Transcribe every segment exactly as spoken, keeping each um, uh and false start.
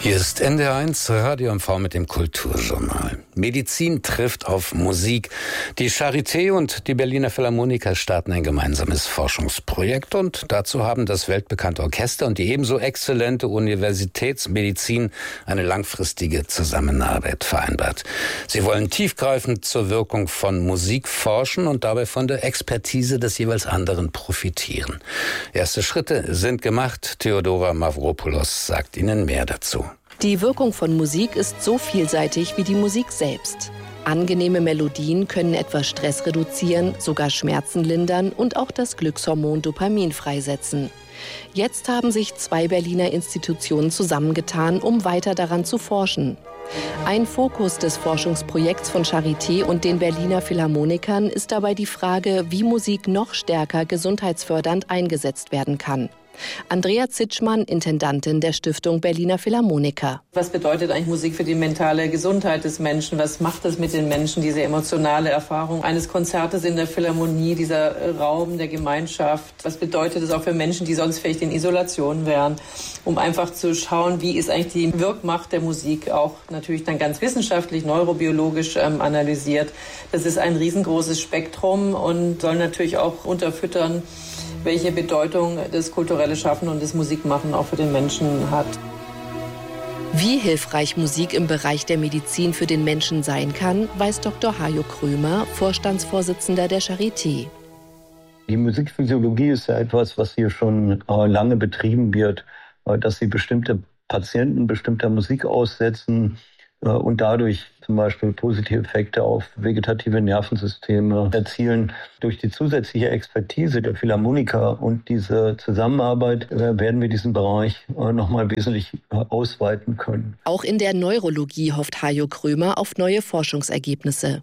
Hier ist N D R eins Radio M V mit dem Kulturjournal. Medizin trifft auf Musik. Die Charité und die Berliner Philharmoniker starten ein gemeinsames Forschungsprojekt und dazu haben das weltbekannte Orchester und die ebenso exzellente Universitätsmedizin eine langfristige Zusammenarbeit vereinbart. Sie wollen tiefgreifend zur Wirkung von Musik forschen und dabei von der Expertise des jeweils anderen profitieren. Erste Schritte sind gemacht. Theodora Mavropoulos sagt Ihnen mehr dazu. Die Wirkung von Musik ist so vielseitig wie die Musik selbst. Angenehme Melodien können etwa Stress reduzieren, sogar Schmerzen lindern und auch das Glückshormon Dopamin freisetzen. Jetzt haben sich zwei Berliner Institutionen zusammengetan, um weiter daran zu forschen. Ein Fokus des Forschungsprojekts von Charité und den Berliner Philharmonikern ist dabei die Frage, wie Musik noch stärker gesundheitsfördernd eingesetzt werden kann. Andrea Zitschmann, Intendantin der Stiftung Berliner Philharmoniker. Was bedeutet eigentlich Musik für die mentale Gesundheit des Menschen? Was macht das mit den Menschen, diese emotionale Erfahrung eines Konzertes in der Philharmonie, dieser Raum der Gemeinschaft? Was bedeutet es auch für Menschen, die sonst vielleicht in Isolation wären? Um einfach zu schauen, wie ist eigentlich die Wirkmacht der Musik auch natürlich dann ganz wissenschaftlich, neurobiologisch ähm, analysiert. Das ist ein riesengroßes Spektrum und soll natürlich auch unterfüttern, welche Bedeutung das kulturelle Schaffen und das Musikmachen auch für den Menschen hat. Wie hilfreich Musik im Bereich der Medizin für den Menschen sein kann, weiß Doktor Hajo Krömer, Vorstandsvorsitzender der Charité. Die Musikphysiologie ist ja etwas, was hier schon äh, lange betrieben wird, äh, dass sie bestimmte Patienten bestimmter Musik aussetzen äh, und dadurch zum Beispiel positive Effekte auf vegetative Nervensysteme erzielen. Durch die zusätzliche Expertise der Philharmoniker und diese Zusammenarbeit äh, werden wir diesen Bereich äh, nochmal wesentlich äh, ausweiten können. Auch in der Neurologie hofft Hajo Krömer auf neue Forschungsergebnisse.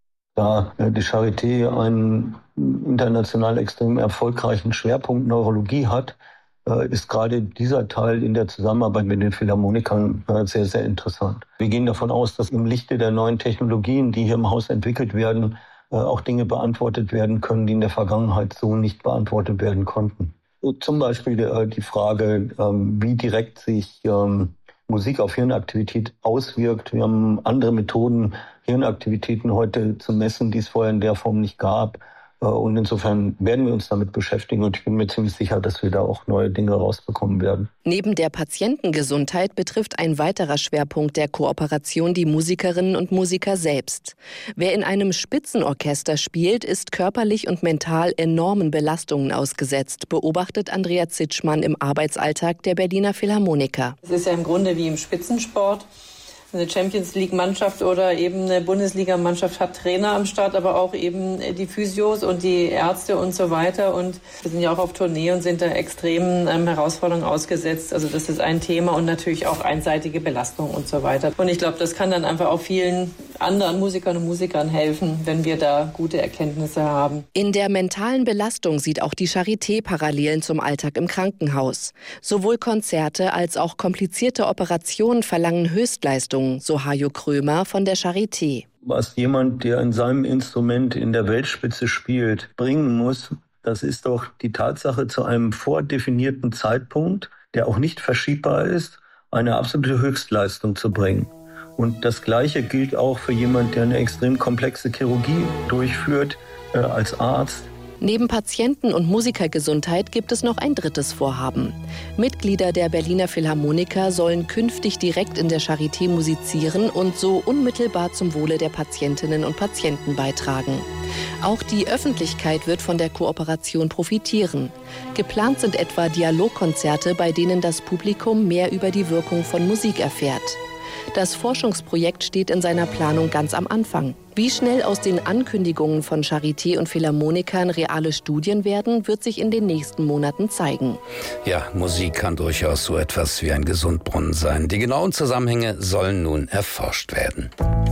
Da äh, die Charité einen international extrem erfolgreichen Schwerpunkt Neurologie hat, ist gerade dieser Teil in der Zusammenarbeit mit den Philharmonikern sehr, sehr interessant. Wir gehen davon aus, dass im Lichte der neuen Technologien, die hier im Haus entwickelt werden, auch Dinge beantwortet werden können, die in der Vergangenheit so nicht beantwortet werden konnten. Zum Beispiel die Frage, wie direkt sich Musik auf Hirnaktivität auswirkt. Wir haben andere Methoden, Hirnaktivitäten heute zu messen, die es vorher in der Form nicht gab. Und insofern werden wir uns damit beschäftigen und ich bin mir ziemlich sicher, dass wir da auch neue Dinge rausbekommen werden. Neben der Patientengesundheit betrifft ein weiterer Schwerpunkt der Kooperation die Musikerinnen und Musiker selbst. Wer in einem Spitzenorchester spielt, ist körperlich und mental enormen Belastungen ausgesetzt, beobachtet Andrea Zitschmann im Arbeitsalltag der Berliner Philharmoniker. Es ist ja im Grunde wie im Spitzensport. Eine Champions-League-Mannschaft oder eben eine Bundesliga-Mannschaft hat Trainer am Start, aber auch eben die Physios und die Ärzte und so weiter. Und wir sind ja auch auf Tournee und sind da extremen ähm, Herausforderungen ausgesetzt. Also das ist ein Thema und natürlich auch einseitige Belastung und so weiter. Und ich glaube, das kann dann einfach auch vielen anderen Musikern und Musikern helfen, wenn wir da gute Erkenntnisse haben. In der mentalen Belastung sieht auch die Charité Parallelen zum Alltag im Krankenhaus. Sowohl Konzerte als auch komplizierte Operationen verlangen Höchstleistungen, so Hajo Krömer von der Charité. Was jemand, der in seinem Instrument in der Weltspitze spielt, bringen muss, das ist doch die Tatsache, zu einem vordefinierten Zeitpunkt, der auch nicht verschiebbar ist, eine absolute Höchstleistung zu bringen. Und das Gleiche gilt auch für jemanden, der eine extrem komplexe Chirurgie durchführt, äh, als Arzt. Neben Patienten- und Musikergesundheit gibt es noch ein drittes Vorhaben. Mitglieder der Berliner Philharmoniker sollen künftig direkt in der Charité musizieren und so unmittelbar zum Wohle der Patientinnen und Patienten beitragen. Auch die Öffentlichkeit wird von der Kooperation profitieren. Geplant sind etwa Dialogkonzerte, bei denen das Publikum mehr über die Wirkung von Musik erfährt. Das Forschungsprojekt steht in seiner Planung ganz am Anfang. Wie schnell aus den Ankündigungen von Charité und Philharmonikern reale Studien werden, wird sich in den nächsten Monaten zeigen. Ja, Musik kann durchaus so etwas wie ein Gesundbrunnen sein. Die genauen Zusammenhänge sollen nun erforscht werden.